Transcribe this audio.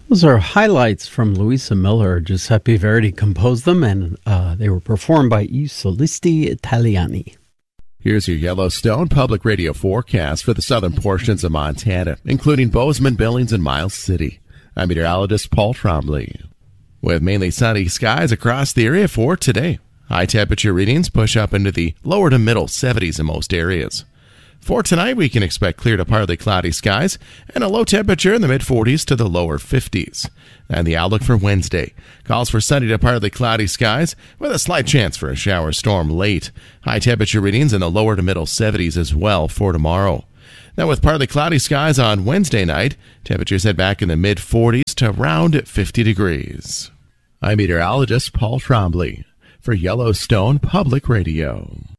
Those are highlights from Luisa Miller. Giuseppe Verdi composed them, and they were performed by I Solisti Italiani. Here's your Yellowstone Public Radio forecast for the southern portions of Montana, including Bozeman, Billings, and Miles City. I'm meteorologist Paul Trombley. With mainly sunny skies across the area for today. High temperature readings push up into the lower to middle 70s in most areas. For tonight, we can expect clear to partly cloudy skies and a low temperature in the mid-40s to the lower 50s. And the outlook for Wednesday calls for sunny to partly cloudy skies with a slight chance for a shower storm late. High temperature readings in the lower to middle 70s as well for tomorrow. Now, with partly cloudy skies on Wednesday night, temperatures head back in the mid-40s to around 50 degrees. I'm meteorologist Paul Trombley for Yellowstone Public Radio.